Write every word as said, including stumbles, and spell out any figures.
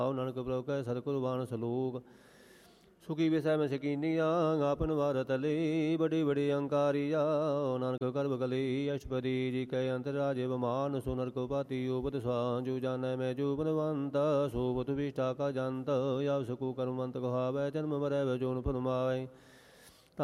ਨਾਨਕ ਪ੍ਰਭ ਕੈ ਸਤਿਗੁਰਬਾਣ ਸਲੋਕ ਸੁਖੀ ਵਿਸੈ ਮੈਂ ਸਕੀਨੀਆਂ ਆਪਨ ਵਾਰ ਤਲੇ ਬੜੀ ਬੜੀ ਅੰਕਾਰੀਆ ਨਾਨਕ ਕਰਬ ਕਲੇ ਅਸ਼ਪਦੀ ਜੀ ਕੈ ਅੰਤਰ ਰਾਜੇ ਬਮਾਨ ਸੁਨਰ ਕੋ ਪਾਤੀ ਉਪਤ ਸਵਾਂ ਜੋ ਜਾਣੈ ਮੈਂ ਜੋ ਬਨਵੰਤ ਸੋਬਤ ਵਿਸ਼ਟਾ ਕਾ ਜੰਤ ਆਵ ਸਕੂ ਕਰਮੰਤ ਕਹਾਵੈ ਜਨਮ ਮਰੈ ਜੋਨ ਫਰਮਾਏ